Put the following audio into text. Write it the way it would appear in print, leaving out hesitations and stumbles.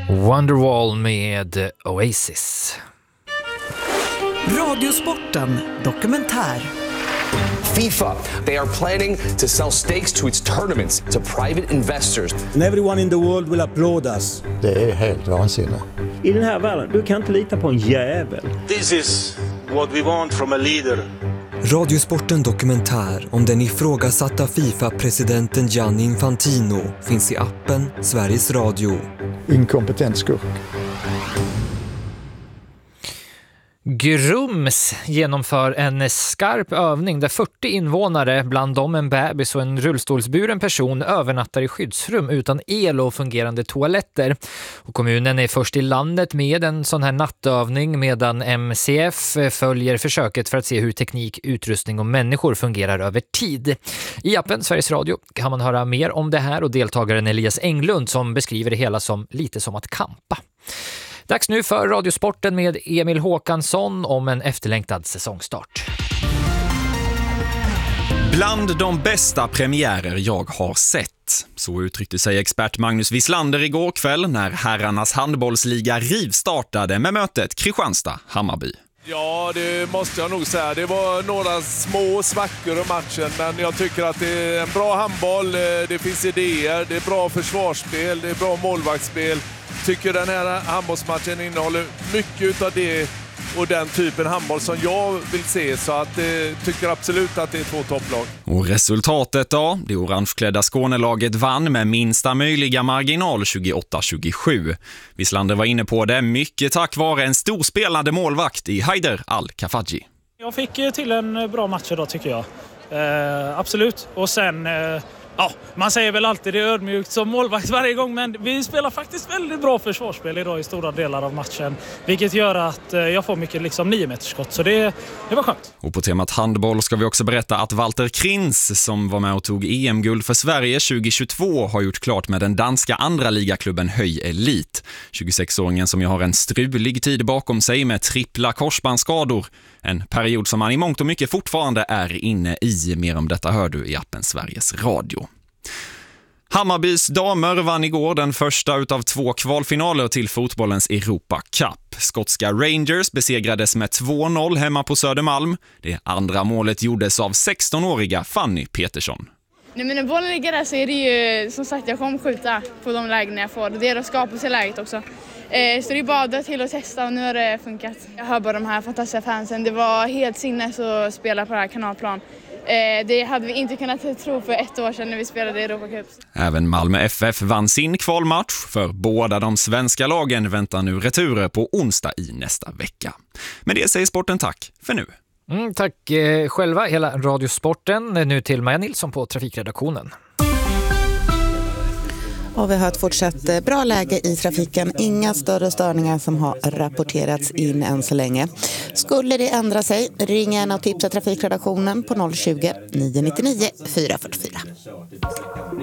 Wonderwall med Oasis. Radiosporten dokumentär. FIFA, they are planning to sell stakes to its tournaments to private investors. And everyone in the world will applaud us. Det är helt vansinnigt. I den här världen, du kan inte lita på en jävel. This is what we want from a leader. Radiosporten dokumentär om den ifrågasatta FIFA-presidenten Gianni Infantino finns i appen Sveriges Radio. Inkompetent skurk. Grums genomför en skarp övning där 40 invånare, bland dem en bebis och en rullstolsburen person, övernattar i skyddsrum utan el och fungerande toaletter. Och kommunen är först i landet med en sån här nattövning, medan MCF följer försöket för att se hur teknik, utrustning och människor fungerar över tid. I appen Sveriges Radio kan man höra mer om det här och deltagaren Elias Englund som beskriver det hela som lite som att kampa. Dags nu för Radiosporten med Emil Håkansson om en efterlängtad säsongstart. Bland de bästa premiärer jag har sett. Så uttryckte sig expert Magnus Wislander igår kväll när herrarnas handbollsliga rivstartade med mötet Kristianstad-Hammarby. Ja, det måste jag nog säga. Det var några små svackor i matchen, men jag tycker att det är en bra handboll. Det finns idéer, det är bra försvarsspel, det är bra målvaktsspel. Tycker den här handbollsmatchen innehåller mycket av det och den typen handboll som jag vill se, så att tycker absolut att det är två topplag. Och resultatet då? Det orangeklädda Skånelaget vann med minsta möjliga marginal 28-27. Wislander var inne på det mycket tack vare en storspelande målvakt i Haider Al-Kafaji. Jag fick till en bra match idag tycker jag. Absolut. Och sen... Ja, man säger väl alltid det ödmjukt som målvakt varje gång, men vi spelar faktiskt väldigt bra försvarsspel idag i stora delar av matchen, vilket gör att jag får mycket 9-metersskott, så det var skönt. Och på temat handboll ska vi också berätta att Walter Krins, som var med och tog EM-guld för Sverige 2022, har gjort klart med den danska andra ligaklubben Höj Elit. 26-åringen som ju har en strulig tid bakom sig med trippla korsbandsskador. En period som man i mångt och mycket fortfarande är inne i. Mer om detta hör du i appen Sveriges Radio. Hammarbys damer vann igår den första utav 2 kvalfinaler till fotbollens Europa Cup. Skotska Rangers besegrades med 2-0 hemma på Södermalm. Det andra målet gjordes av 16-åriga Fanny Petersson. Nej, men när bollen ligger där så är det ju, som sagt, jag kommer skjuta på de lägen jag får. Det är att skapa sig läget också. Så det är bara att dra till och testa, och nu har det funkat. Jag hör bara de här fantastiska fansen. Det var helt sinnes att spela på det här kanalplan. Det hade vi inte kunnat tro för 1 år sedan när vi spelade i Europa Cup. Även Malmö FF vann sin kvalmatch. För båda de svenska lagen väntar nu returer på onsdag i nästa vecka. Med det säger sporten tack för nu. Tack själva, hela Radiosporten. Nu till Maja Nilsson på trafikredaktionen. Och vi har ett fortsatt bra läge i trafiken. Inga större störningar som har rapporterats in än så länge. Skulle det ändra sig, ring gärna och tipsa trafikredaktionen på 020 999 444.